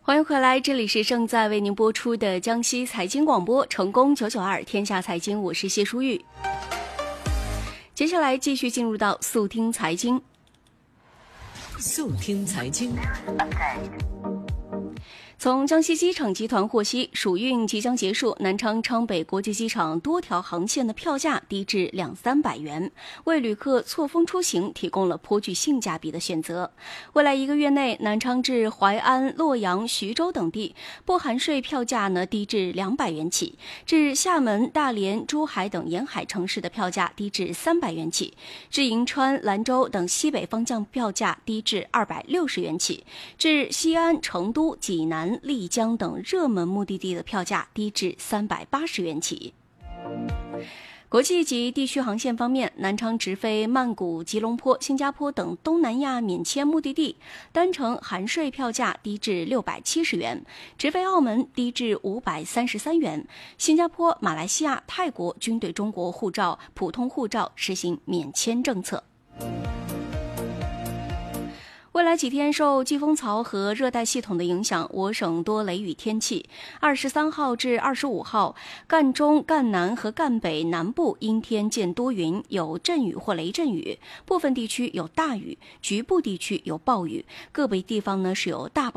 欢迎回来，这里是正在为您播出的江西财经广播，成功992天下财经，我是谢淑玉。接下来继续进入到速听财经。 速听财经。 从江西机场集团获悉，暑运即将结束，南昌昌北国际机场多条航线的票价低至200-300元，为旅客错峰出行提供了颇具性价比的选择。未来1个月内，南昌至淮安、洛阳、徐州等地不含税票价低至200元起，至厦门、大连、珠海等沿海城市的票价低至300元起，至银川、兰州等西北方向票价低至260元起，至西安、成都、济南、丽江等热门目的地的票价低至380元起。国际及地区航线方面，南昌直飞曼谷、吉隆坡、新加坡等东南亚免签目的地，单程含税票价低至670元；直飞澳门低至533元。新加坡、马来西亚、泰国均对中国护照、普通护照实行免签政策。未来几天受季风槽和热带系统的影响，我省多雷雨天气。23号至25号，赣中、赣南和赣北南部阴天见多云，有阵雨或雷阵雨，部分地区有大雨，局部地区有暴雨，个别地方是有大